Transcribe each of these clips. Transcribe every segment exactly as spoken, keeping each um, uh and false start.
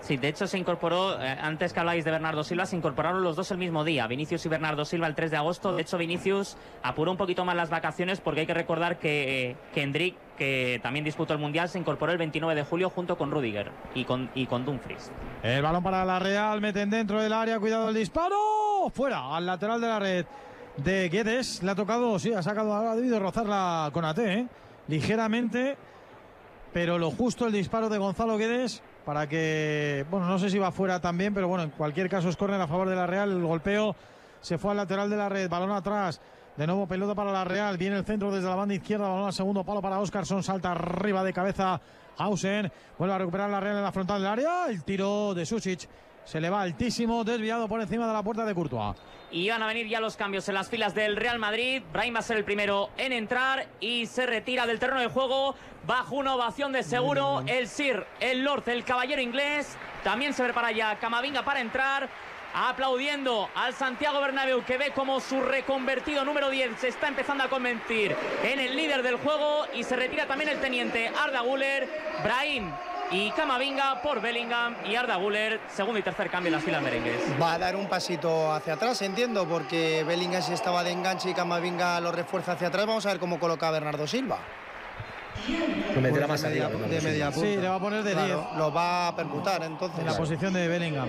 Sí, de hecho se incorporó, eh, antes que habláis de Bernardo Silva, se incorporaron los dos el mismo día, Vinicius y Bernardo Silva el tres de agosto. De hecho, Vinicius apuró un poquito más las vacaciones porque hay que recordar que eh, Kendrick, que también disputó el Mundial, se incorporó el veintinueve de julio junto con Rudiger y con, y con Dumfries. El balón para la Real, meten dentro del área, cuidado el disparo, fuera, al lateral de la red de Guedes. Le ha tocado, sí, ha sacado, ha debido rozar la Konaté, ¿eh? ligeramente, pero lo justo el disparo de Gonzalo Guedes para que, bueno, no sé si va fuera también, pero bueno, en cualquier caso es córner a favor de la Real. El golpeo se fue al lateral de la red, balón atrás, de nuevo pelota para la Real, viene el centro desde la banda izquierda, balón al segundo palo para Óscarson, salta arriba de cabeza Hausen, vuelve a recuperar la Real en la frontal del área, el tiro de Sušić se le va altísimo, desviado por encima de la puerta de Courtois. Y van a venir ya los cambios en las filas del Real Madrid. Brahim va a ser el primero en entrar y se retira del terreno de juego bajo una ovación de seguro. El Sir, el Lord, el caballero inglés, también se prepara ya Camavinga para entrar, aplaudiendo al Santiago Bernabéu, que ve como su reconvertido número diez se está empezando a convertir en el líder del juego, y se retira también el teniente Arda Güler. Brahim y Camavinga por Bellingham y Arda Güler, segundo y tercer cambio en las filas merengues. Va a dar un pasito hacia atrás, entiendo, porque Bellingham sí estaba de enganche y Camavinga lo refuerza hacia atrás. Vamos a ver cómo coloca a Bernardo Silva. Lo meterá más de media, arriba, de media punta. Sí, le va a poner de diez. Claro, lo va a permutar entonces. En la posición de Bellingham.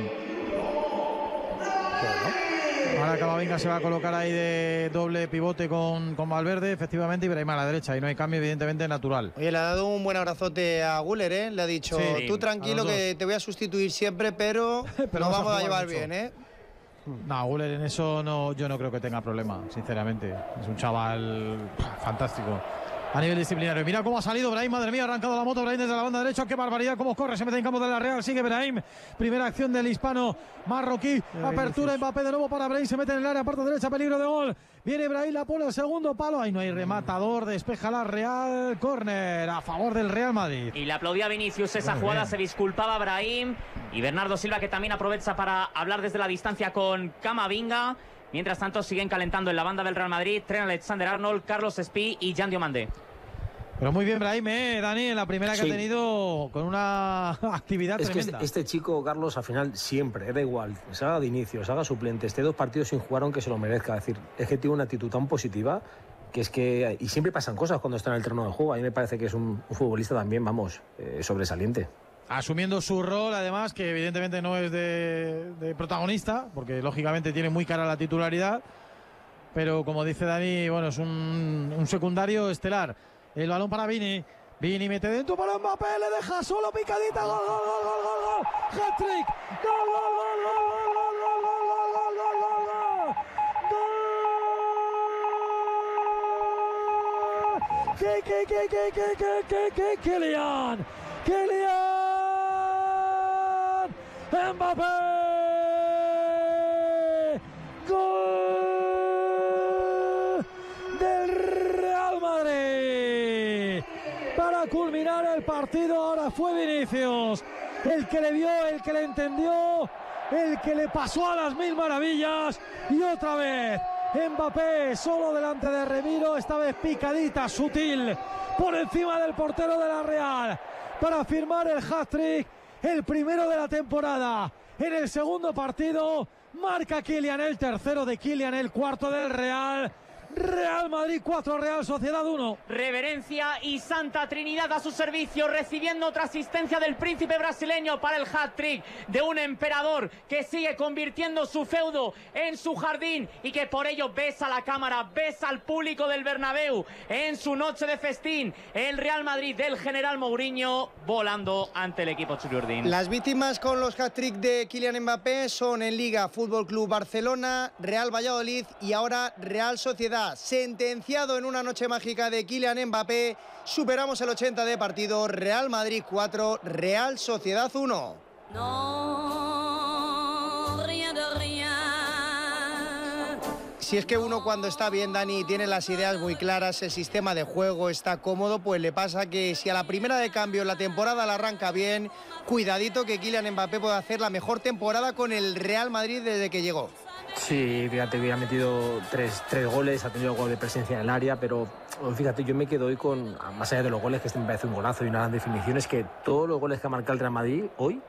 Bueno. Ahora Camavinga se va a colocar ahí de doble pivote con, con Valverde, efectivamente, y Brahim a la derecha. Y no hay cambio, evidentemente, natural. Oye, le ha dado un buen abrazote a Güler, ¿eh? Le ha dicho, sí, tú tranquilo que te voy a sustituir siempre, pero, pero nos vamos a, a llevar mucho. bien, ¿eh? No, Güler en eso no, yo no creo que tenga problema, sinceramente. Es un chaval fantástico a nivel disciplinario. Mira cómo ha salido Brahim, madre mía, ha arrancado la moto Brahim desde la banda derecha. Qué barbaridad, cómo corre, se mete en campo de la Real, sigue Brahim. Primera acción del hispano marroquí. Apertura Mbappé de nuevo para Brahim, se mete en el área, parte derecha, peligro de gol. Viene Brahim, la pone al segundo palo. Ahí no hay rematador, despeja la Real. Córner a favor del Real Madrid. Y le aplaudía a Vinicius esa Muy jugada, bien. se disculpaba Brahim. Y Bernardo Silva, que también aprovecha para hablar desde la distancia con Camavinga. Mientras tanto siguen calentando en la banda del Real Madrid Trent Alexander-Arnold, Carlos Espí y Jan Diomandé. Pero muy bien Brahim, ¿eh, Dani? En la primera que Sí. ha tenido con una actividad Es tremenda. que este, este chico, Carlos, al final siempre, da igual, se haga de inicio, se haga suplente, esté dos partidos sin jugar aunque se lo merezca. Es decir, es que tiene una actitud tan positiva que es que... Y siempre pasan cosas cuando está en el terreno de juego. A mí me parece que es un, un futbolista también, vamos, eh, sobresaliente. Asumiendo su rol, además, que evidentemente no es de, de protagonista, porque lógicamente tiene muy cara la titularidad, pero como dice Dani, bueno, es un, un secundario estelar. El balón para Vini, Vini mete dentro para Mbappé, le deja solo, picadita, gol, gol, gol, gol, gol, gol, hat-trick, gol, gol, gol, gol, gol, gol, gol, gol, gol, gol, gol, gol, que, que, que, que, que, que, que, que, Kylian, Kylian Mbappé, gol del Real Madrid para culminar el partido. Ahora fue Vinicius el que le vio, el que le entendió, el que le pasó a las mil maravillas, y otra vez Mbappé solo delante de Remiro, esta vez picadita, sutil, por encima del portero de la Real para firmar el hat-trick, el primero de la temporada. En el segundo partido marca Kylian, el tercero de Kylian, el cuarto del Real. Real Madrid cuatro, Real Sociedad uno. Reverencia y Santa Trinidad a su servicio, recibiendo otra asistencia del príncipe brasileño para el hat-trick de un emperador que sigue convirtiendo su feudo en su jardín y que por ello besa a la cámara, besa al público del Bernabéu en su noche de festín. El Real Madrid del general Mourinho volando ante el equipo churiurdín. Las víctimas con los hat-trick de Kylian Mbappé son en Liga Fútbol Club Barcelona, Real Valladolid y ahora Real Sociedad. Sentenciado en una noche mágica de Kylian Mbappé, superamos el ochenta de partido. Real Madrid cuatro, Real Sociedad uno. No, rien de rien. Si es que uno cuando está bien, Dani, tiene las ideas muy claras, el sistema de juego está cómodo, pues le pasa que si a la primera de cambio la temporada la arranca bien, cuidadito que Kylian Mbappé puede hacer la mejor temporada con el Real Madrid desde que llegó. Sí, fíjate, hubiera metido tres, tres goles, ha tenido gol de presencia en el área, pero fíjate, yo me quedo hoy con, más allá de los goles, que este me parece un golazo y una gran definición, es que todos los goles que ha marcado el Real Madrid hoy